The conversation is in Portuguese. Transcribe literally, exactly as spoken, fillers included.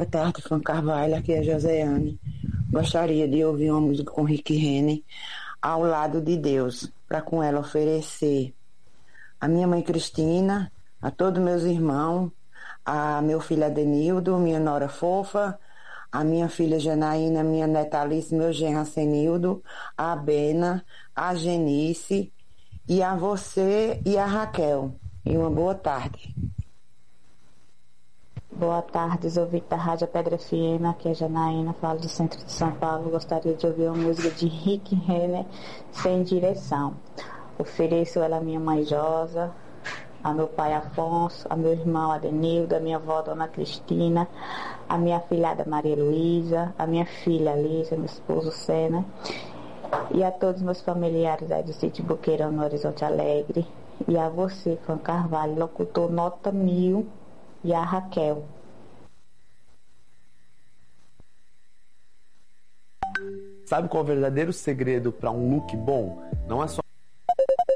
tarde, Fran Carvalho, aqui é Josiane. Gostaria de ouvir uma música com Rick Renner, Ao Lado de Deus, para com ela oferecer a minha mãe Cristina, a todos meus irmãos, a meu filho Adenildo, minha nora Fofa, a minha filha Janaína, minha neta Alice, meu genro Senildo, a Bena, a Genice e a você e a Raquel. E uma boa tarde. Boa tarde, ouvintes da Rádio Pedra F M, aqui é Janaína, falo do centro de São Paulo. Gostaria de ouvir uma música de Rick Renner, Sem Direção. Ofereço ela à minha mãe Josa, a meu pai Afonso, a meu irmão Adenildo, a minha avó Dona Cristina, a minha filhada Maria Luísa, a minha filha Alice, meu esposo Sena, e a todos meus familiares aí do sítio Boqueirão, no Horizonte Alegre, e a você, Fran Carvalho, locutor nota mil, e a Raquel. Sabe qual é o verdadeiro segredo para um look bom? Não é só